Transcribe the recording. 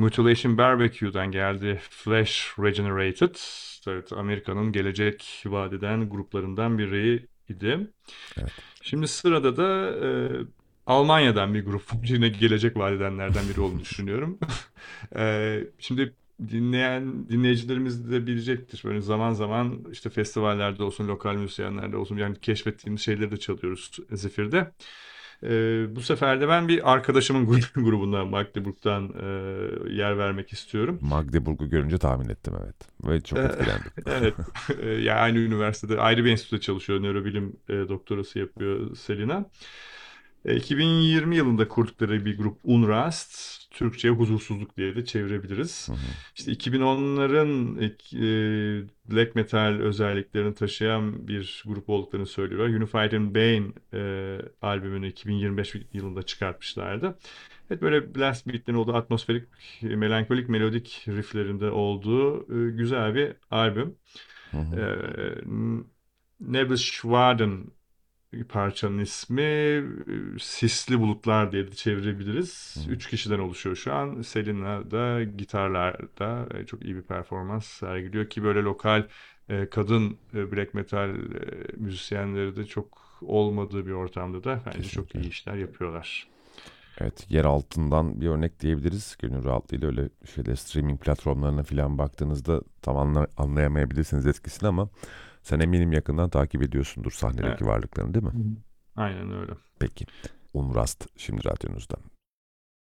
Mutilation Barbecue'dan geldi. Flesh Regenerated. Evet, Amerika'nın gelecek vadeden gruplarından biriydi. Evet. Şimdi sırada da Almanya'dan bir grup yine gelecek vadedenlerden biri olduğunu düşünüyorum. Şimdi dinleyicilerimiz de bilecektir. Böyle zaman zaman işte festivallerde olsun, lokal müzisyenlerde olsun yani keşfettiğimiz şeyleri de çalıyoruz Zifir'de. Bu sefer de ben bir arkadaşımın grubundan, Magdeburg'dan yer vermek istiyorum. Magdeburg'u görünce tahmin ettim, evet. Ve çok Eee, etkilendim. evet, ya aynı üniversitede, ayrı bir enstitüde çalışıyor. Nörobilim doktorası yapıyor Selina. 2020 yılında kurdukları bir grup Unrast, Türkçe'ye huzursuzluk diye de çevirebiliriz. Hı hı, İşte 2010'ların black metal özelliklerini taşıyan bir grup olduklarını söylüyorlar. Unified in Bane albümünü 2025 yılında çıkartmışlardı. Evet, böyle blast beatlerin olduğu atmosferik, melankolik melodik rifflerinde olduğu güzel bir albüm. hı hı, E, Nebelschwaden parçanın ismi Sisli Bulutlar diye de hı çevirebiliriz. hı. 3 kişiden oluşuyor şu an. Selina da gitarlarda çok iyi bir performans sergiliyor ki böyle lokal kadın black metal müzisyenleri de çok olmadığı bir ortamda da bence çok Kesinlikle. iyi işler yapıyorlar. Evet, yer altından bir örnek diyebiliriz. Gönül rahatlığıyla öyle şeyde streaming platformlarına falan baktığınızda tam anlayamayabilirsiniz etkisini ama sen eminim yakından takip ediyorsundur Evet. sahnedeki varlıklarını, değil mi? Hı hı. Aynen öyle. Peki. Umrast şimdi radyonuzda.